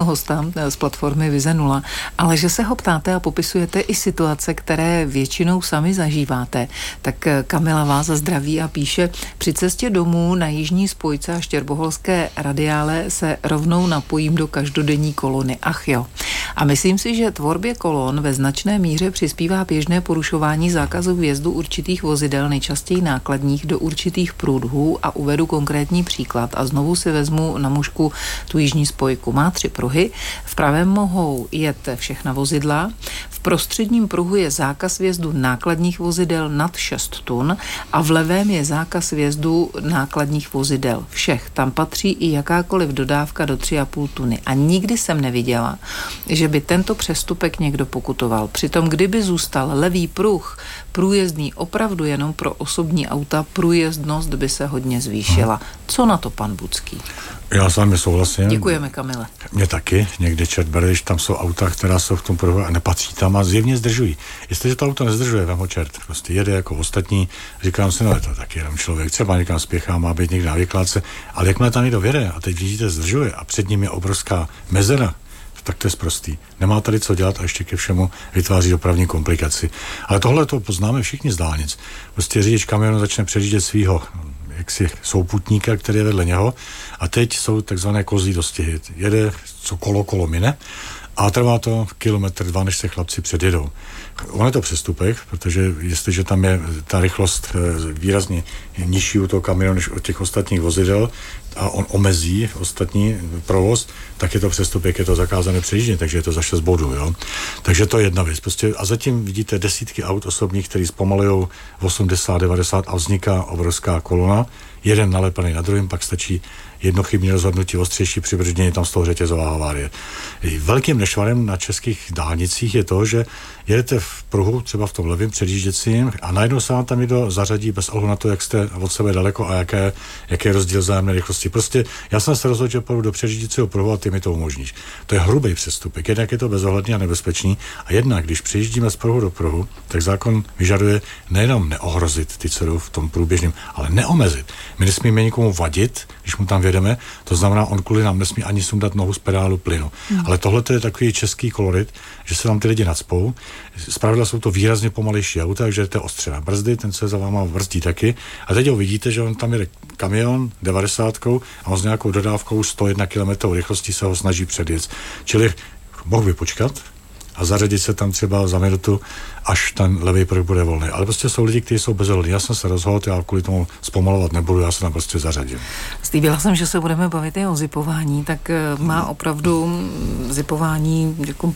hosta z platformy Vize 0, ale že se ho ptáte a popisujete i situace, které většinou sami zažíváte. Tak Kamila vás zdraví a píše: při cestě domů na jižní spojce a štěrboholské radiále se rovnou napojím do každodenní kolony. Ach jo. A myslím si, že tvorbě kolon ve značné míře přispívá běžné porušování zákazu vjezdu určitých vozidel, nejčastěji nákladních, do určitých průdhů, a uvedu konkrétní příklad a znovu si vezmu na mužku tu jižní spojku. Má 3 pruhy, v pravém mohou jet všechna vozidla, v prostředním pruhu je zákaz vjezdu nákladních vozidel nad 6 tun a v levém je zákaz vjezdu nákladních vozidel všech. Tam patří i jakákoliv dodávka do 3,5 tuny. A nikdy jsem neviděla, že by tento přestupek někdo pokutoval. Přitom, kdyby zůstal levý pruh průjezdný opravdu jenom pro osobní auta, průjezdnost by se hodně zvýšila. Co na to pan Bucký? Já s vámi souhlasím. Děkujeme, Kamile. Mě taky. Někdy čert bere, když tam jsou auta, která jsou v tom pruhu a nepatří tam a zjevně zdržují. Jestliže to auto nezdržuje, vem ho čert. Prostě jede jako ostatní. Říkám si, no je to taky jenom člověk. Třeba někam spěchá, má být někde na vykládce, ale jakmile tam někdo vede a teď vidíte, zdržuje a před ním je obrovská mezera, tak to je sprostý. Nemá tady co dělat a ještě ke všemu vytváří dopravní komplikaci. Ale tohle to poznáme všichni z dálnic. Prostě řidič kamionu začne předjíždět svýho jaksi souputníka, který je vedle něho, a teď jsou takzvané kozí dostihy. Jede, co kolo mine, a trvá to 1,2 kilometru, než se chlapci předjedou. On je to přestupek, protože jestliže tam je ta rychlost výrazně nižší u toho kamionu než od těch ostatních vozidel a on omezí ostatní provoz, tak je to přestupek, je to zakázané přejíždění, takže je to za 6 bodů. Jo? Takže to je jedna věc. Prostě, a zatím vidíte desítky aut osobních, který zpomalujou 80, 90 a vzniká obrovská kolona. Jeden nalepený na druhým, pak stačí jedno chybné rozhodnutí, ostřejší přibrzdění, tam z toho řetězová havárie. Velkým nešvarem na českých dálnicích je to, že jedete v pruhu, třeba v tom levém předjížděcím, a najednou se vám tam někdo zařadí bez ohledu na to, jak jste od sebe daleko a jaký je rozdíl vzájemné rychlosti. Prostě já jsem se rozhodl, že půjdu do předjížděcího pruhu a ty mi to umožníš. To je hrubý přestupek. Jednak je to bezohledný a nebezpečný, a jednak, když přejíždíme z pruhu do pruhu, tak zákon vyžaduje nejenom neohrozit ty, co jdou v tom průběžném, ale neomezit. My nesmíme nikomu vadit, když mu tam vědeme, to znamená, on kvůli nám nesmí ani sundat nohu z pedálu plynu. Ale tohle je takový český kolorit, že se tam ty lidi nacpou. Zpravidla jsou to výrazně pomalejší auta, takže jdete ostře na brzdy, ten se za váma brzdí taky. A teď ho vidíte, že on tam jede kamion 90 a on s nějakou dodávkou 101 km rychlostí se ho snaží předjet. Čili mohl by počkat a zařadit se tam třeba za minutu, až ten levý pruh bude volný. Ale prostě jsou lidi, kteří jsou bezohlední. Já jsem se rozhodl, já kvůli tomu zpomalovat nebudu, já se tam prostě zařadím. Slíbila jsem, že se budeme bavit i o zipování, tak má opravdu zipování jako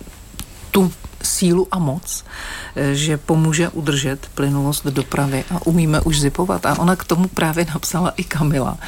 tu sílu a moc, že pomůže udržet plynulost dopravy a umíme už zipovat. A ona k tomu právě napsala i Kamila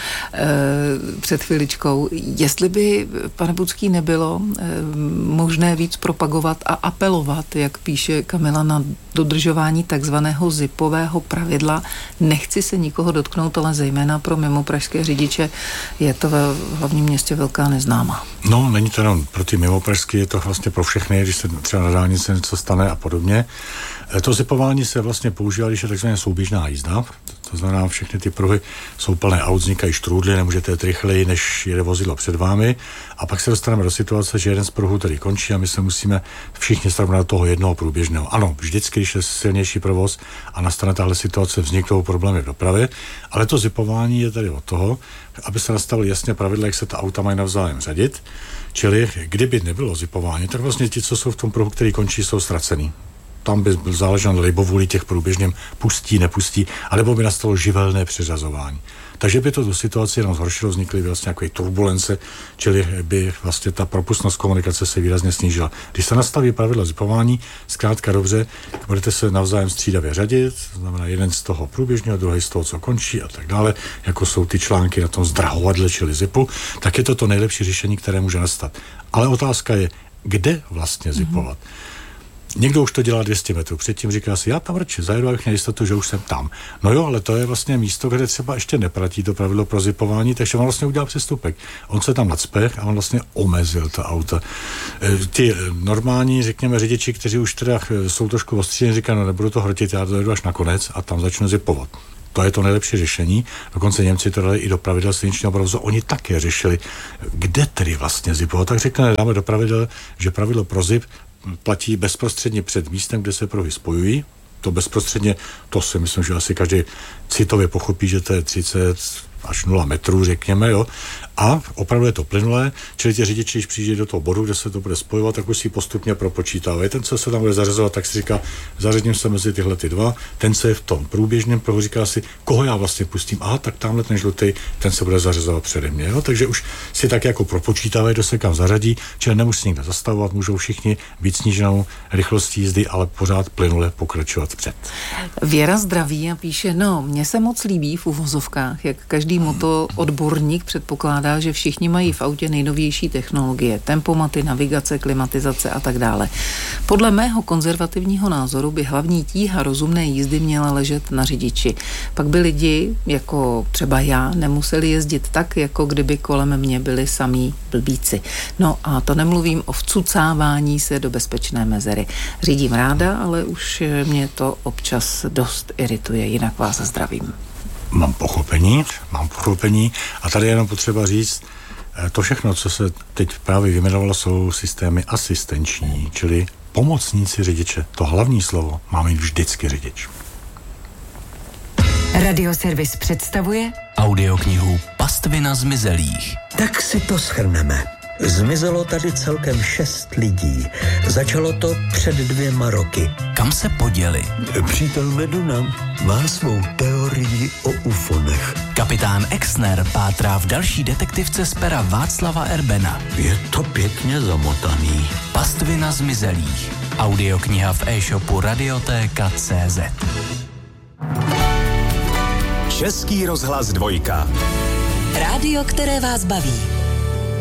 před chviličkou. Jestli by, pane Bucký, nebylo možné víc propagovat a apelovat, jak píše Kamila, na dodržování takzvaného zipového pravidla. Nechci se nikoho dotknout, ale zejména pro mimopražské řidiče je to ve hlavním městě velká neznámá. No, není to jenom pro ty mimopražské, je to vlastně pro všechny, když se třeba na dálnici něco stane a podobně. To zipování se vlastně používá, když je takzvaná souběžná jízda. To znamená, všechny ty pruhy jsou plné aut, vznikají štrůdly, nemůžete jet rychleji, než jede vozidlo před vámi. A pak se dostaneme do situace, že jeden z pruhů tady končí a my se musíme všichni srovnat do toho jednoho průběžného. Ano, vždycky, když je silnější provoz a nastane tahle situace, vzniknou problémy v dopravě, ale to zipování je tady od toho, aby se nastavili jasně pravidla, jak se ta auta mají navzájem řadit. Čili kdyby nebylo zipování, tak vlastně ti, co jsou v tom pruhu, který končí, jsou ztracený. Tam by záleželo na libovůli těch průběžněm pustí, nepustí, alebo by nastalo živelné přeřazování. Takže by to tu situaci jenom zhoršilo, vznikly vlastně nějaké turbulence, čili by vlastně ta propustnost komunikace se výrazně snížila. Když se nastaví pravidla zipování, zkrátka dobře, budete se navzájem střídavě řadit, to znamená jeden z toho průběžného, druhý z toho, co končí a tak dále, jako jsou ty články na tom zdrahovadle, čili zipu, tak je to to nejlepší řešení, které může nastat. Ale otázka je, kde vlastně zipovat? Někdo už to dělá 200 metrů, předtím říká si, já tam radši zajedu, abych měl jistotu, že už jsem tam. No jo, ale to je vlastně místo, kde třeba ještě neplatí to pravidlo pro zipování, takže on vlastně udělal přestupek. On se tam nacpe a on vlastně omezil ta auta. Ty normální, řekněme, řidiči, kteří už teda jsou trošku ostřílení, říkají, no nebudu to hrotit, já to jedu až na konec a tam začnu zipovat. To je to nejlepší řešení. Dokonce Němci to dali i do pravidel silničního provozu. Oni také řešili, kde tedy vlastně zipovat. Tak řekne, dáme do pravidel, že pravidlo pro zip platí bezprostředně před místem, kde se pruhy spojují. To bezprostředně, to si myslím, že asi každý citově pochopí, že to je 30 až 0 metrů, řekněme, jo. A opravdu je to plynulé, čili ti řidiči, když přijíždějí do toho bodu, kde se to bude spojovat, tak už si postupně propočítávají. Ten, co se tam bude zařazovat, tak si říká, zařadím se mezi tyhle ty dva, ten, co je v tom průběžném pruhu, říká si, koho já vlastně pustím, aha, tak tamhle ten žlutý, ten se bude zařazovat přede mě, jo. Takže už si tak jako propočítávají, kdo se kam zařadí, čili nemusí nikdo zastavovat, můžou všichni být sníženou rychlostí jízdy, ale pořád plynule pokračovat před. Věra zdraví a píše, mně se moc líbí v uvozovkách, jak každý motoodborník předpokládá, že všichni mají v autě nejnovější technologie, tempomaty, navigace, klimatizace a tak dále. Podle mého konzervativního názoru by hlavní tíha rozumné jízdy měla ležet na řidiči. Pak by lidi, jako třeba já, nemuseli jezdit tak, jako kdyby kolem mě byli samí blbíci. No a to nemluvím o vcucávání se do bezpečné mezery. Řídím ráda, ale už mě to občas dost irituje, jinak vás zdravím. Mám pochopení a tady je jenom potřeba říct, to všechno, co se teď právě vyjmenovalo, jsou systémy asistenční, čili pomocníci řidiče. To hlavní slovo má mít vždycky řidič. Radioservis představuje audioknihu Pastvina zmizelých. Tak si to shrneme. Zmizelo tady celkem 6 lidí. Začalo to před 2 roky. Kam se poděli? Přítel Meduna má svou teorii o ufonech. Kapitán Exner pátrá v další detektivce z pera Václava Erbena. Je to pěkně zamotaný. Pastvina zmizelých. Audiokniha v e-shopu Radiotéka.cz. Český rozhlas 2. Rádio, které vás baví.